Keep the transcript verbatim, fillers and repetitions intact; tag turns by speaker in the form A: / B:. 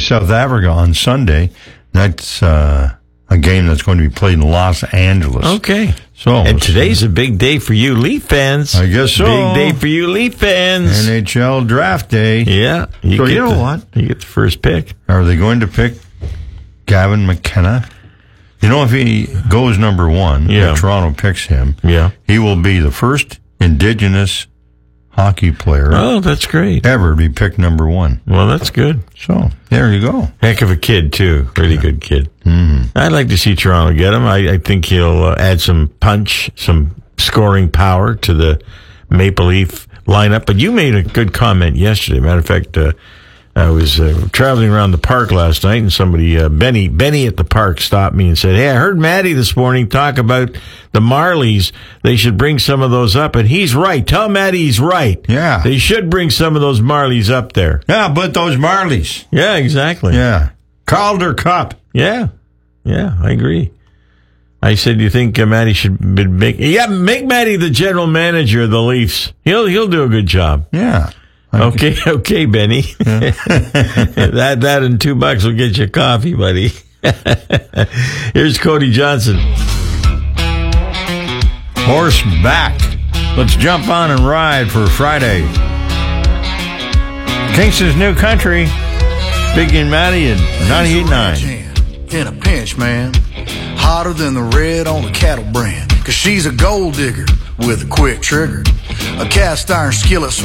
A: South Africa on Sunday. That's uh, a game that's going to be played in Los Angeles.
B: Okay.
A: So
B: and today's a big day for you Leaf fans.
A: I guess so.
B: Big day for you Leaf fans.
A: N H L draft day.
B: Yeah.
A: You so you know
B: the,
A: what?
B: You get the first pick.
A: Are they going to pick Gavin McKenna? You know, if he goes number one,
B: yeah.
A: if Toronto picks him,
B: yeah.
A: he will be the first Indigenous hockey player
B: oh, that's great.
A: ever to be picked number one.
B: Well, that's good.
A: So, there you go.
B: Heck of a kid, too. Really yeah. good kid.
A: Mm-hmm.
B: I'd like to see Toronto get him. I, I think he'll uh, add some punch, some scoring power to the Maple Leaf lineup. But you made a good comment yesterday. Matter of fact, uh, I was uh, traveling around the park last night, and somebody, uh, Benny, Benny at the park stopped me and said, "Hey, I heard Maddie this morning talk about the Marlies. They should bring some of those up." And he's right. Tell Maddie he's right.
A: Yeah.
B: They should bring some of those Marlies up there.
A: Yeah, but those Marlies.
B: Yeah, exactly.
A: Yeah. Calder Cup.
B: Yeah. Yeah, I agree. I said, you think uh, Maddie should make, yeah, make Maddie the general manager of the Leafs. He'll, he'll do a good job.
A: Yeah.
B: Okay, okay, Benny. Yeah. that that and two bucks will get you coffee, buddy. Here's Cody Johnson.
A: Horse back. Let's jump on and ride for Friday. Kingston's New Country. Biggie and Maddie at ninety-eight point nine.
C: In a pinch, man. Hotter than the red on a cattle brand. Cause she's a gold digger with a quick trigger. A cast iron skillet.